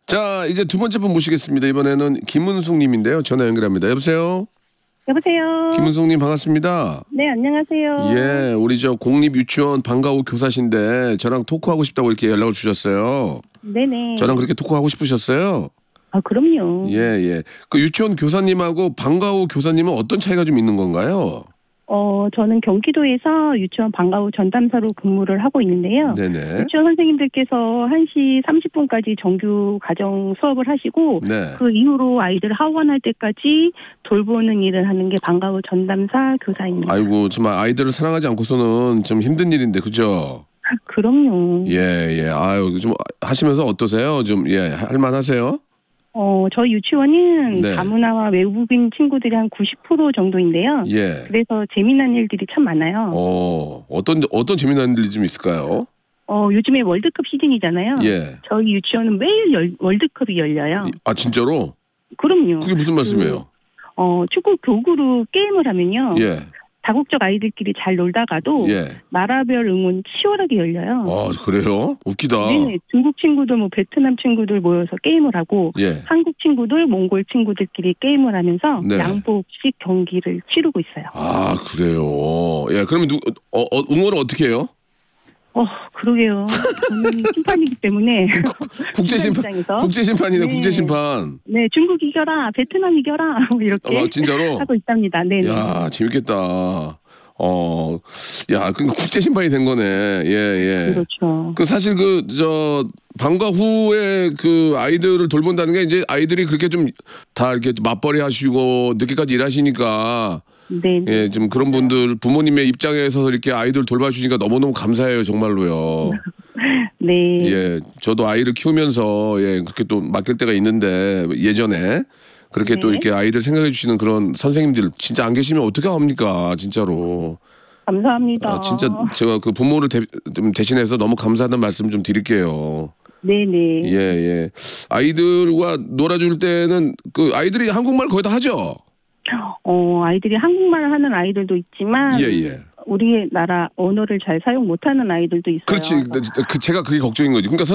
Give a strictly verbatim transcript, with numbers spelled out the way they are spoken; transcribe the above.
자, 이제 두 번째 분 모시겠습니다. 이번에는 김은숙 님인데요. 전화 연결합니다. 여보세요? 여보세요. 김은숙 님 반갑습니다. 네, 안녕하세요. 예, 우리 저 공립유치원 방과 후 교사신데 저랑 토크하고 싶다고 이렇게 연락을 주셨어요. 네네. 저랑 그렇게 토크하고 싶으셨어요? 아, 그럼요. 예, 예. 그 유치원 교사님하고 방과 후 교사님은 어떤 차이가 좀 있는 건가요? 어, 저는 경기도에서 유치원 방과 후 전담사로 근무를 하고 있는데요. 네네. 유치원 선생님들께서 한 시 삼십 분까지 정규 가정 수업을 하시고 네. 그 이후로 아이들 하원할 때까지 돌보는 일을 하는 게 방과 후 전담사 교사입니다. 아이고, 정말 아이들을 사랑하지 않고서는 좀 힘든 일인데, 그죠? 그럼요. 예, 예. 아유, 좀 하시면서 어떠세요? 좀, 예, 할만하세요? 어, 저희 유치원은 네. 다문화와 외국인 친구들이 한 구십 퍼센트 정도인데요. 예. 그래서 재미난 일들이 참 많아요. 어, 어떤, 어떤 재미난 일이 좀 있을까요? 어, 요즘에 월드컵 시즌이잖아요. 예. 저희 유치원은 매일 열, 월드컵이 열려요. 아, 진짜로? 그럼요. 그게 무슨 말씀이에요? 그, 어, 축구 교구로 게임을 하면요. 예. 다국적 아이들끼리 잘 놀다가도 예. 나라별 응원 치열하게 열려요. 아, 그래요? 웃기다. 네, 중국 친구들, 뭐 베트남 친구들 모여서 게임을 하고 예. 한국 친구들, 몽골 친구들끼리 게임을 하면서 네. 양보 없이 경기를 치르고 있어요. 아, 그래요. 예, 그러면 누, 어, 어, 응원을 어떻게 해요? 어, 그러게요. 저는 심판이기 때문에 국제심판, 입장에서. 국제심판이네, 네. 국제심판. 네, 중국 이겨라, 베트남 이겨라, 뭐 이렇게 어, 진짜로? 하고 있답니다. 네. 야, 재밌겠다. 어, 야, 그 국제심판이 된 거네. 예, 예. 그렇죠. 그 사실 그, 저, 방과 후에 그 아이들을 돌본다는 게 이제 아이들이 그렇게 좀 다 이렇게 맞벌이 하시고 늦게까지 일하시니까 네. 예, 좀 그런 분들 부모님의 입장에서 이렇게 아이들 돌봐주시니까 너무너무 감사해요, 정말로요. 네. 예, 저도 아이를 키우면서 예, 그렇게 또 맡길 때가 있는데 예전에 그렇게 네. 또 이렇게 아이들 생각해 주시는 그런 선생님들 진짜 안 계시면 어떻게 합니까, 진짜로. 감사합니다. 아, 진짜 제가 그 부모를 대, 좀 대신해서 너무 감사하다는 말씀 좀 드릴게요. 네네. 예, 예. 아이들과 놀아줄 때는 그 아이들이 한국말 거의 다 하죠? 어, 아이들이 한국말을 하는 아이들도 있지만 예, 예. 우리나라 언어를 잘 사용 못하는 아이들도 있어요. 그렇지. 그, 제가 그게 걱정인 거지. 그러니까